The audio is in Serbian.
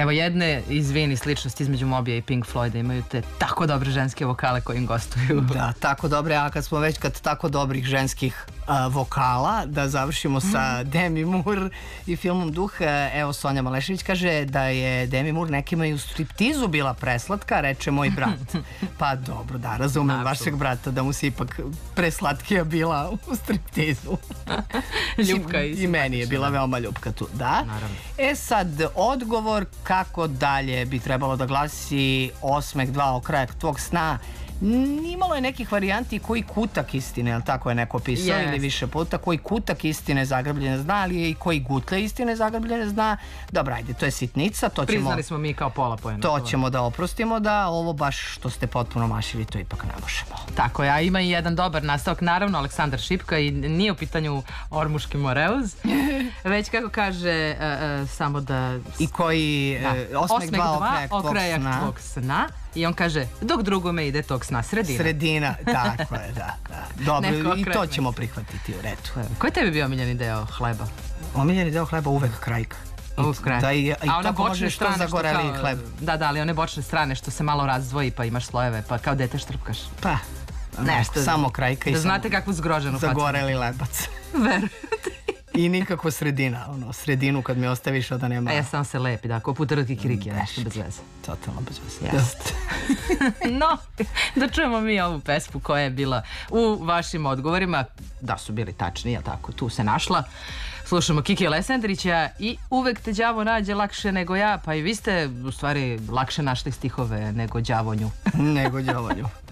Evo jedne, izvini, sličnosti između Mobija i Pink Floyda, imaju te tako dobre ženske vokale koji im gostuju. Da, tako dobre, a kad smo već kod tako dobrih ženskih vokala, da završimo sa Demi Moore i filmom Duh. Evo, Sonja Malešević kaže da je Demi Moore nekima i u striptizu bila preslatka, reče moj brat. Pa dobro, da, razumem vašeg brata da mu se ipak preslatkija bila u striptizu. Ljupka i meni je bila veoma ljupka tu, da. Naravno. Sad, odgovor kako dalje bi trebalo da glasi Osmeh 2 okrajak tvog sna. Imalo je nekih varijanti koji kutak istine, ali tako je neko pisao ili više puta, koji kutak istine zagrbljene zna, ali je i koji gutle istine zagrbljene zna. Dobro, ajde, to je sitnica, to ćemo... Priznali smo mi kao pola pojena. To ćemo da oprostimo, da ovo baš što ste potpuno mašili, to ipak ne možemo. Tako je, a ima i jedan dobar nastavak, naravno Aleksandar Šipka i nije u pitanju Ormuški Moreuz, već kako kaže samo da... I koji Osmeh 2 okrajak tvog sna. I on kaže, dok drugome ide tog sna, sredina. Sredina, tako je, da. Dobro, i to ćemo prihvatiti u redu. Koji tebi bio omiljeni deo hleba? Omiljeni deo hleba uvek krajka. I tako može što zagoreli hleb. Da, ali one bočne strane što se malo razdvoji pa imaš slojeve, pa kao dete štrpkaš. Pa, samo krajka i da znate kakvu zgroženu facu. Zagoreli lebac. Verujete. I nikakva sredina, sredinu kad mi ostaviš da nema... A ja sam se lepi, da, ko puta raki kiriki, nešto bez veze. Totalno bez veze. No, da čujemo mi ovu pesmu koja je bila u vašim odgovorima, da su bili tačni, jel tako, tu se našla. Slušamo Kiki Alessandrića i uvek te đavo nađe lakše nego ja, pa i vi ste u stvari lakše našli stihove nego đavonju. Nego đavonju.